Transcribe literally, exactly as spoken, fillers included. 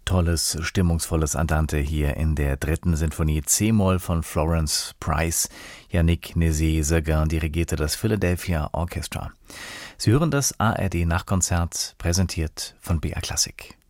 Tolles, stimmungsvolles Andante hier in der dritten Sinfonie C-Moll von Florence Price. Yannick Nézet-Séguin dirigierte das Philadelphia Orchestra. Sie hören das A R D-Nachkonzert, präsentiert von B R Klassik.